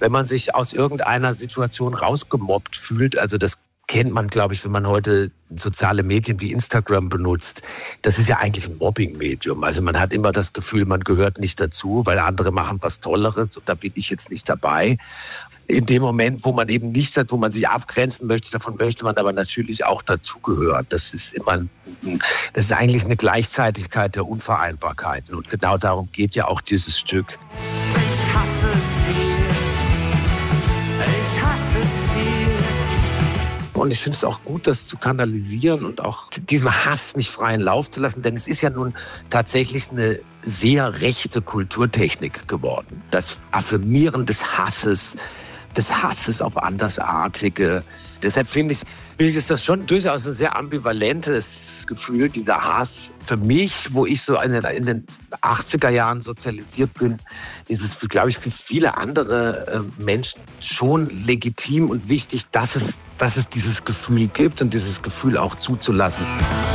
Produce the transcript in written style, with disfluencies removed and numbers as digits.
wenn man sich aus irgendeiner Situation rausgemobbt fühlt, also das kennt man, glaube ich, wenn man heute soziale Medien wie Instagram benutzt. Das ist ja eigentlich ein Mobbing-Medium. Also man hat immer das Gefühl, man gehört nicht dazu, weil andere machen was Tolleres und da bin ich jetzt nicht dabei. In dem Moment, wo man eben nichts hat, wo man sich abgrenzen möchte, davon möchte man aber natürlich auch dazugehören. Das ist eigentlich eine Gleichzeitigkeit der Unvereinbarkeiten. Und genau darum geht ja auch dieses Stück. Ich hasse sie. Ich hasse sie. Und ich finde es auch gut, das zu kanalisieren und auch diesen Hass nicht freien Lauf zu lassen. Denn es ist ja nun tatsächlich eine sehr rechte Kulturtechnik geworden. Das Affirmieren des Hasses auf Andersartige. Deshalb finde ich, ist das schon durchaus ein sehr ambivalentes Gefühl, dieser Hass. Für mich, wo ich so in den 80er Jahren sozialisiert bin, ist es, glaube ich, für viele andere Menschen schon legitim und wichtig, dass es dieses Gefühl gibt und dieses Gefühl auch zuzulassen.